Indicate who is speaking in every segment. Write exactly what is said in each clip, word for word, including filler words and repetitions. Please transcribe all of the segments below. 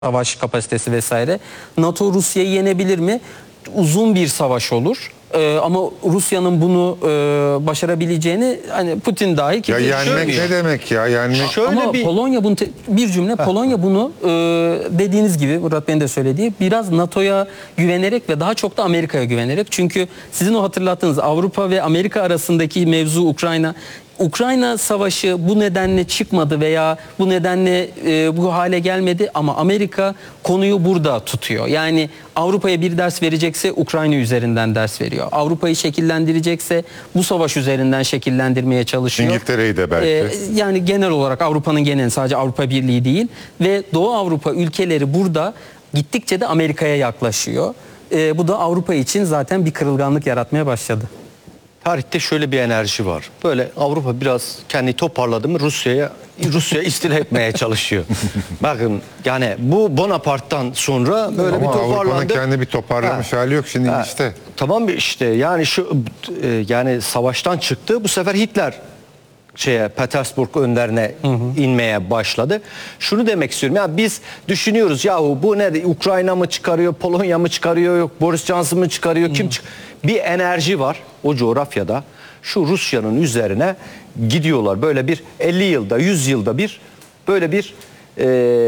Speaker 1: savaş kapasitesi vesaire. NATO Rusya'yı yenebilir mi? Uzun bir savaş olur. Ee, ama Rusya'nın bunu e, başarabileceğini hani Putin dahil
Speaker 2: Ya yenmek ne demek ya? Yenmek.
Speaker 1: Şöyle ama bir... Polonya bunu bir cümle Heh. Polonya bunu e, dediğiniz gibi Murat Bey'in de söylediği biraz NATO'ya güvenerek ve daha çok da Amerika'ya güvenerek. Çünkü sizin o hatırlattığınız Avrupa ve Amerika arasındaki mevzu Ukrayna. Ukrayna savaşı bu nedenle çıkmadı veya bu nedenle e, bu hale gelmedi ama Amerika konuyu burada tutuyor. Yani Avrupa'ya bir ders verecekse Ukrayna üzerinden ders veriyor. Avrupa'yı şekillendirecekse bu savaş üzerinden şekillendirmeye çalışıyor.
Speaker 2: İngiltere'yi de belki.
Speaker 1: E, yani genel olarak Avrupa'nın geneli, sadece Avrupa Birliği değil ve Doğu Avrupa ülkeleri burada gittikçe de Amerika'ya yaklaşıyor. E, bu da Avrupa için zaten bir kırılganlık yaratmaya başladı.
Speaker 3: Tarihte şöyle bir enerji var. Böyle Avrupa biraz kendi toparladı mı Rusya'ya Rusya istila etmeye çalışıyor. Bakın yani bu Bonaparte'tan sonra böyle
Speaker 2: ama
Speaker 3: bir toparlandı.
Speaker 2: Avrupa'nın kendi bir toparlamış ha. hali yok şimdi ha. işte.
Speaker 3: Tamam işte yani şu e, yani savaştan çıktı. Bu sefer Hitler şeye Petersburg önlerine hı hı. inmeye başladı. Şunu demek istiyorum. Ya biz düşünüyoruz yahu bu ne? Ukrayna mı çıkarıyor, Polonya mı çıkarıyor, yok Boris Johnson mı çıkarıyor, hı. kim çıkarıyor? Bir enerji var o coğrafyada. Şu Rusya'nın üzerine gidiyorlar. Böyle bir elli yılda, yüz yılda bir böyle bir e,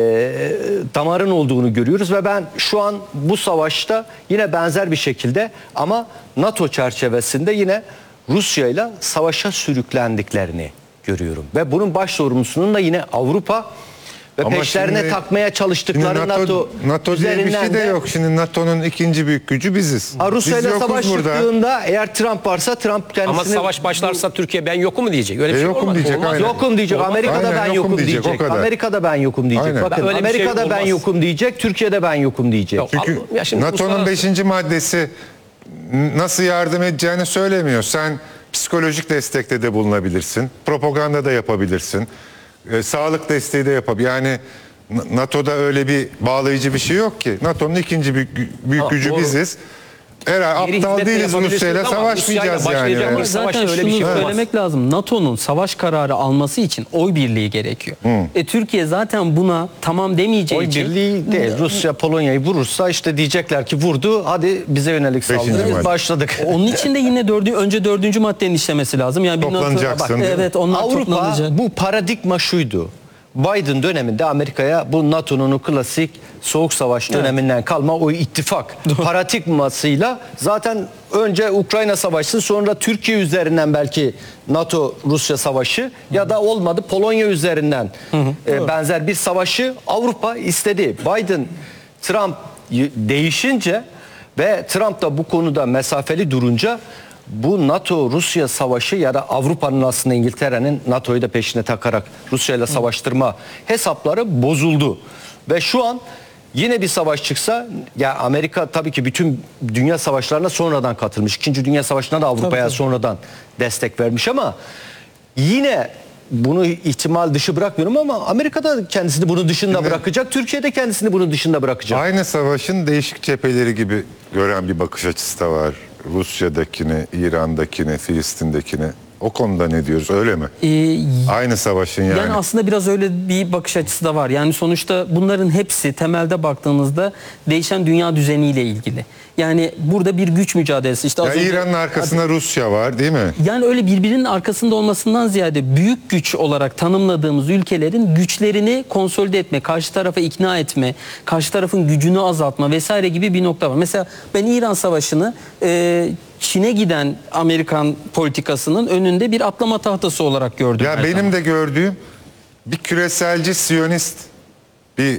Speaker 3: damarın olduğunu görüyoruz ve ben şu an bu savaşta yine benzer bir şekilde ama NATO çerçevesinde yine Rusya ile savaşa sürüklendiklerini görüyorum. Ve bunun baş sorumlusunun da yine Avrupa ve ama peşlerine şimdi, takmaya çalıştıkları NATO, NATO,
Speaker 2: NATO diye bir şey de yok. Şimdi NATO'nun ikinci büyük gücü biziz.
Speaker 3: Rusya ile savaş çıktığında eğer Trump varsa Trump kendisini...
Speaker 4: Ama savaş başlarsa bu, Türkiye ben yokum mu diyecek? Öyle bir
Speaker 2: e,
Speaker 4: şey
Speaker 2: yokum
Speaker 4: olmaz.
Speaker 2: diyecek.
Speaker 4: Olmaz.
Speaker 3: Yokum diyecek. Olmaz. Amerika'da aynen, ben yokum, yokum diyecek. diyecek. Amerika'da ben yokum diyecek. Aynen. Bakın ben Amerika'da şey ben yokum diyecek. Türkiye'de ben yokum diyecek. Yok,
Speaker 2: çünkü NATO'nun beşinci maddesi nasıl yardım edeceğini söylemiyor. Sen psikolojik destekte de bulunabilirsin. Propaganda da yapabilirsin. E, sağlık desteği de yapabilirsin. Yani NATO'da öyle bir bağlayıcı bir şey yok ki. NATO'nun ikinci büyük, büyük ha, gücü doğru. biziz. Herhalde aptal değiliz, Rusya'yla savaşmayacağız yani.
Speaker 1: yani. Zaten şunu şey söylemek lazım. NATO'nun savaş kararı alması için oy birliği gerekiyor. Hmm. E, Türkiye zaten buna tamam demeyeceği
Speaker 3: oy
Speaker 1: için...
Speaker 3: Oy birliği değil. Rusya Polonya'yı vurursa işte diyecekler ki vurdu. Hadi bize yönelik saldırı başladık.
Speaker 1: Onun için de yine dördü, önce dördüncü maddenin işlemesi lazım. Yani
Speaker 2: toplanacaksın.
Speaker 1: Bak, evet, onlar
Speaker 3: Avrupa bu paradigma şuydu. Biden döneminde Amerika'ya bu NATO'nun o klasik soğuk savaş döneminden evet. kalma o ittifak paradigmasıyla zaten önce Ukrayna savaşı sonra Türkiye üzerinden belki NATO Rusya savaşı hı. ya da olmadı Polonya üzerinden hı hı. E, benzer bir savaşı Avrupa istedi. Biden Trump değişince ve Trump da bu konuda mesafeli durunca bu NATO-Rusya savaşı ya da Avrupa'nın aslında İngiltere'nin NATO'yu da peşine takarak Rusya ile savaştırma hesapları bozuldu. Ve şu an yine bir savaş çıksa ya Amerika tabii ki bütün dünya savaşlarına sonradan katılmış. İkinci Dünya Savaşı'na da Avrupa'ya sonradan destek vermiş ama yine bunu ihtimal dışı bırakmıyorum ama Amerika da kendisini bunun dışında Şimdi, bırakacak. Türkiye de kendisini bunun dışında bırakacak.
Speaker 2: Aynı savaşın değişik cepheleri gibi gören bir bakış açısı da var. Rusya'dakini, İran'dakini, Filistin'dekini. O konuda ne diyoruz, öyle mi? Ee, Aynı savaşın yani.
Speaker 1: Yani aslında biraz öyle bir bakış açısı da var. Yani sonuçta bunların hepsi temelde baktığınızda değişen dünya düzeniyle ilgili. Yani burada bir güç mücadelesi. İşte
Speaker 2: ya İran'ın arkasında Rusya var değil mi?
Speaker 1: Yani öyle birbirinin arkasında olmasından ziyade büyük güç olarak tanımladığımız ülkelerin güçlerini konsolide etme, karşı tarafa ikna etme, karşı tarafın gücünü azaltma vesaire gibi bir nokta var. Mesela ben İran Savaşı'nı e, Çin'e giden Amerikan politikasının önünde bir atlama tahtası olarak gördüm.
Speaker 2: Ya benim
Speaker 1: zaman.
Speaker 2: de gördüğüm bir küreselci Siyonist bir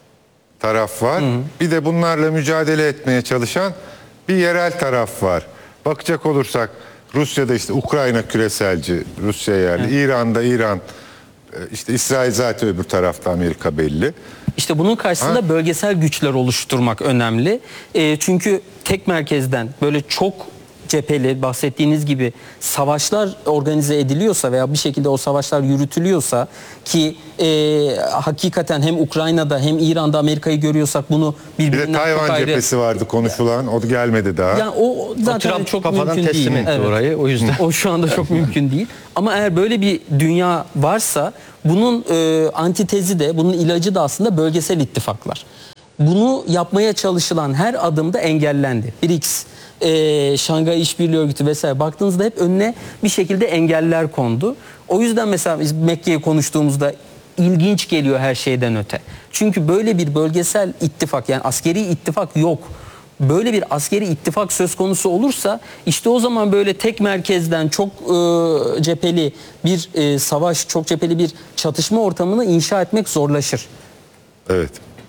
Speaker 2: taraf var. Hı hı. Bir de bunlarla mücadele etmeye çalışan bir yerel taraf var. Bakacak olursak Rusya'da işte Ukrayna küreselci, Rusya yerli, hı. İran'da İran, işte İsrail zaten öbür tarafta, Amerika belli.
Speaker 1: İşte bunun karşısında ha? bölgesel güçler oluşturmak önemli. E, çünkü tek merkezden böyle çok cepheli bahsettiğiniz gibi savaşlar organize ediliyorsa veya bir şekilde o savaşlar yürütülüyorsa ki e, hakikaten hem Ukrayna'da hem İran'da Amerika'yı görüyorsak bunu
Speaker 2: Bir de
Speaker 1: birbirinden çok
Speaker 2: Tayvan
Speaker 1: ayrı.
Speaker 2: cephesi vardı konuşulan. O gelmedi daha.
Speaker 1: Yani o zaten
Speaker 3: Trump
Speaker 1: çok
Speaker 3: kafadan
Speaker 1: mümkün
Speaker 3: teslim
Speaker 1: değil.
Speaker 3: etti orayı, o yüzden.
Speaker 1: O şu anda çok mümkün değil. Ama eğer böyle bir dünya varsa bunun e, antitezi de bunun ilacı da aslında bölgesel ittifaklar. Bunu yapmaya çalışılan her adımda engellendi. B R I C S, e, Şangay İşbirliği Örgütü vesaire baktığınızda hep önüne bir şekilde engeller kondu. O yüzden mesela biz Mekke'yi konuştuğumuzda ilginç geliyor her şeyden öte. Çünkü böyle bir bölgesel ittifak yani askeri ittifak yok. Böyle bir askeri ittifak söz konusu olursa işte o zaman böyle tek merkezden çok e, cepheli bir e, savaş, çok cepheli bir çatışma ortamını inşa etmek zorlaşır.
Speaker 2: Evet.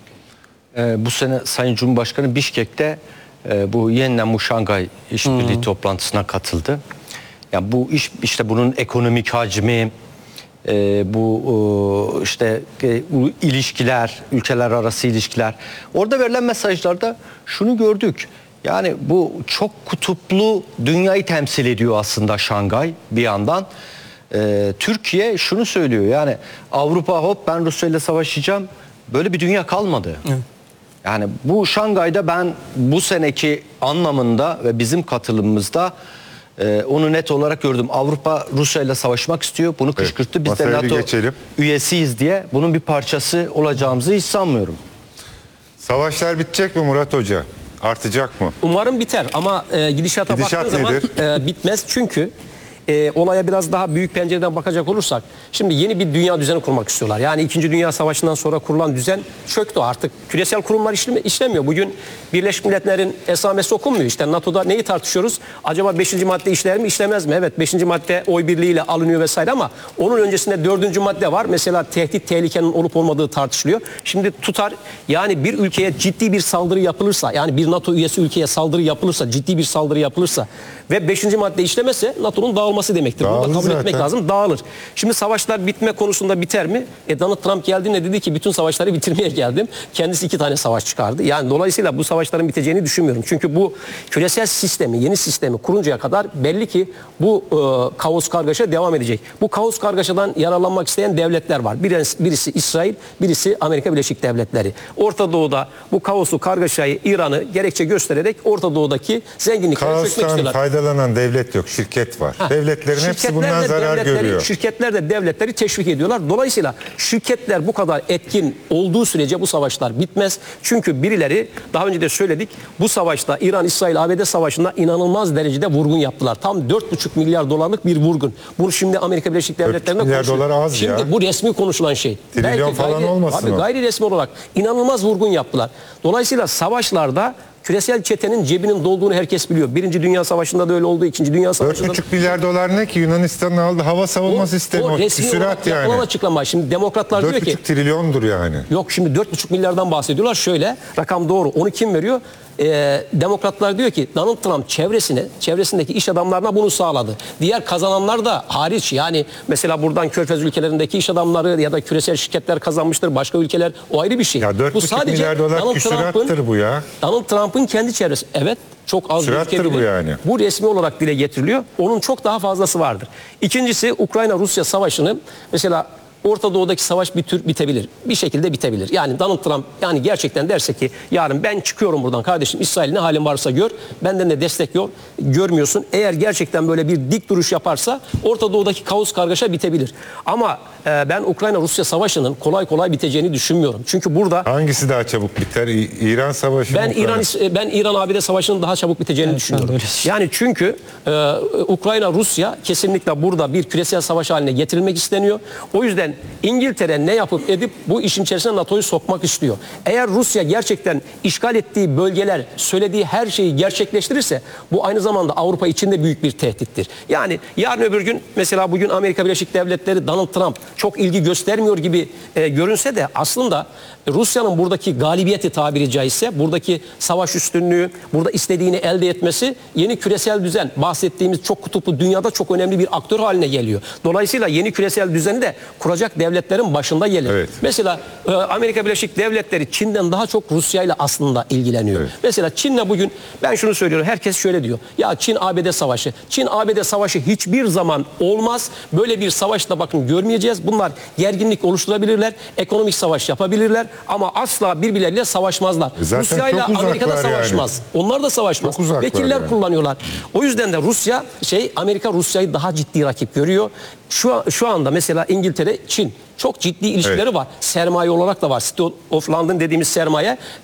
Speaker 3: Ee, bu sene Sayın Cumhurbaşkanı Bişkek'te e, bu yeniden bu Şangay İşbirliği toplantısına katıldı. Yani bu iş işte bunun ekonomik hacmi, e, bu e, işte e, bu ilişkiler, ülkeler arası ilişkiler. Orada verilen mesajlarda şunu gördük. Yani bu çok kutuplu dünyayı temsil ediyor aslında Şangay bir yandan. Ee, Türkiye şunu söylüyor, yani Avrupa hop ben Rusya ile savaşacağım, böyle bir dünya kalmadı. Evet. Yani bu Şangay'da ben bu seneki anlamında ve bizim katılımımızda e, onu net olarak gördüm. Avrupa Rusya ile savaşmak istiyor, bunu kışkırttı. Biz de
Speaker 2: masaya bir
Speaker 3: NATO
Speaker 2: geçelim.
Speaker 3: üyesiyiz diye bunun bir parçası olacağımızı hiç sanmıyorum.
Speaker 2: Savaşlar bitecek mi Murat Hoca? Artacak mı?
Speaker 4: Umarım biter ama e, gidişata
Speaker 2: Gidişat
Speaker 4: baktığın zaman
Speaker 2: nedir?
Speaker 4: e, bitmez çünkü e, olaya biraz daha büyük pencereden bakacak olursak şimdi yeni bir dünya düzeni kurmak istiyorlar. Yani İkinci Dünya Savaşı'ndan sonra kurulan düzen çöktü artık. Küresel kurumlar işlemi, işlemiyor. Bugün Birleşmiş Milletler'in esamesi okunmuyor. İşte NATO'da neyi tartışıyoruz? Acaba beşinci madde işler mi işlemez mi? Evet, beşinci madde oy birliğiyle alınıyor vesaire ama onun öncesinde dördüncü madde var. Mesela tehdit tehlikenin olup olmadığı tartışılıyor. Şimdi tutar yani bir ülkeye ciddi bir saldırı yapılırsa, yani bir NATO üyesi ülkeye saldırı yapılırsa, ciddi bir saldırı yapılırsa ve beşinci madde işlemezse NATO'nun dağılması demektir. Bunu da
Speaker 2: Dağılır
Speaker 4: kabul
Speaker 2: zaten.
Speaker 4: etmek lazım. Dağılır. Şimdi savaşlar bitme konusunda biter mi? E Donald Trump geldiğinde dedi ki bütün savaşları bitirmeye geldim. Kendisi iki tane savaş çıkardı. Yani dolayısıyla bu savaşların biteceğini düşünmüyorum. Çünkü bu küresel sistemi, yeni sistemi kuruncaya kadar belli ki bu e, kaos kargaşa devam edecek. Bu kaos kargaşadan yararlanmak isteyen devletler var. Birisi, birisi İsrail, birisi Amerika Birleşik Devletleri. Orta Doğu'da bu kaosu, kargaşayı, İran'ı gerekçe göstererek Orta Doğu'daki zenginlikleri çökmek
Speaker 2: Kaostan
Speaker 4: istiyorlar.
Speaker 2: faydalanan devlet yok, şirket var.
Speaker 4: Ha.
Speaker 2: Devletlerin hepsi
Speaker 4: Şirketler
Speaker 2: bundan
Speaker 4: de
Speaker 2: zarar
Speaker 4: devletleri-
Speaker 2: görüyor.
Speaker 4: Şirketler de devletleri teşvik ediyorlar. Dolayısıyla şirketler bu kadar etkin olduğu sürece bu savaşlar bitmez. Çünkü birileri, daha önce de söyledik, bu savaşta İran-İsrail-A B D savaşında inanılmaz derecede vurgun yaptılar. Tam dört buçuk milyar dolarlık bir vurgun. Bunu şimdi Amerika Birleşik Devletleri'nde
Speaker 2: milyar
Speaker 4: konuşuyor.
Speaker 2: dolar az
Speaker 4: Şimdi
Speaker 2: ya.
Speaker 4: bu resmi konuşulan şey.
Speaker 2: Trilyon falan olmasın
Speaker 4: abi,
Speaker 2: o.
Speaker 4: gayri resmi olarak inanılmaz vurgun yaptılar. Dolayısıyla savaşlarda küresel çetenin cebinin dolduğunu herkes biliyor. Birinci Dünya Savaşı'nda da öyle oldu. İkinci Dünya Savaşı'nda
Speaker 2: dört buçuk milyar dolar ne ki? Yunanistan'ın aldığı hava savunma sistemi. O,
Speaker 4: resmi olarak
Speaker 2: sürat
Speaker 4: yapılan
Speaker 2: yani.
Speaker 4: açıklama. Şimdi demokratlar diyor
Speaker 2: dört
Speaker 4: ki
Speaker 2: buçuk trilyondur yani.
Speaker 4: yok şimdi dört buçuk milyardan bahsediyorlar. Şöyle rakam doğru. Onu kim veriyor? Ee, demokratlar diyor ki Donald Trump çevresine, çevresindeki iş adamlarına bunu sağladı. Diğer kazananlar da hariç, yani mesela buradan Körfez ülkelerindeki iş adamları ya da küresel şirketler kazanmıştır. Başka ülkeler, o ayrı bir şey.
Speaker 2: Ya dört
Speaker 4: bu
Speaker 2: buçuk milyar dolar küsurattır bu ya.
Speaker 4: Donald Trump'ın kendi çevresi. Evet, çok az
Speaker 2: Sürattır
Speaker 4: gözükebilir.
Speaker 2: bu yani.
Speaker 4: Bu resmi olarak dile getiriliyor. Onun çok daha fazlası vardır. İkincisi, Ukrayna-Rusya savaşını mesela Orta Doğu'daki savaş bir tür bitebilir. Bir şekilde bitebilir. Yani Donald Trump yani gerçekten derse ki yarın ben çıkıyorum buradan kardeşim, İsrail ne halin varsa gör. Benden de destek yok. Görmüyorsun. Eğer gerçekten böyle bir dik duruş yaparsa Orta Doğu'daki kaos kargaşa bitebilir. Ama e, ben Ukrayna-Rusya savaşının kolay kolay biteceğini düşünmüyorum. Çünkü burada
Speaker 2: Hangisi daha çabuk biter? İ- İran Savaşı mı?
Speaker 4: ben
Speaker 2: Ukrayna?
Speaker 4: İran ben İran-A B D savaşının daha çabuk biteceğini
Speaker 1: Evet, ben de
Speaker 4: düşünüyorum.
Speaker 1: öyle.
Speaker 4: Yani çünkü e, Ukrayna-Rusya kesinlikle burada bir küresel savaş haline getirilmek isteniyor. O yüzden İngiltere ne yapıp edip bu işin içerisine NATO'yu sokmak istiyor. Eğer Rusya gerçekten işgal ettiği bölgeler, söylediği her şeyi gerçekleştirirse bu aynı zamanda Avrupa için de büyük bir tehdittir. Yani yarın öbür gün mesela bugün Amerika Birleşik Devletleri, Donald Trump çok ilgi göstermiyor gibi e, görünse de aslında Rusya'nın buradaki galibiyeti tabiri caizse, buradaki savaş üstünlüğü, burada istediğini elde etmesi yeni küresel düzen, bahsettiğimiz çok kutuplu dünyada çok önemli bir aktör haline geliyor. Dolayısıyla yeni küresel düzeni de kuracak kurulacak devletlerin başında gelir.
Speaker 2: Evet.
Speaker 4: Mesela e, Amerika Birleşik Devletleri Çin'den daha çok Rusya ile aslında ilgileniyor.
Speaker 2: Evet.
Speaker 4: Mesela Çin'le bugün ben şunu söylüyorum. Herkes şöyle diyor. Ya Çin A B D savaşı. Çin A B D savaşı hiçbir zaman olmaz. Böyle bir savaşta bakın görmeyeceğiz. Bunlar gerginlik oluşturabilirler. Ekonomik savaş yapabilirler. Ama asla birbirleriyle savaşmazlar.
Speaker 2: Zaten
Speaker 4: Rusya ile
Speaker 2: çok
Speaker 4: Amerika da
Speaker 2: uzaklar yani.
Speaker 4: savaşmaz. Onlar da savaşmaz.
Speaker 2: Çok uzaklar
Speaker 4: Vekiller
Speaker 2: yani.
Speaker 4: kullanıyorlar. O yüzden de Rusya şey Amerika Rusya'yı daha ciddi rakip görüyor. Şu şu anda mesela İngiltere, Çin çok ciddi ilişkileri
Speaker 2: Evet.
Speaker 4: var. Sermaye olarak da var. City of London dediğimiz sermaye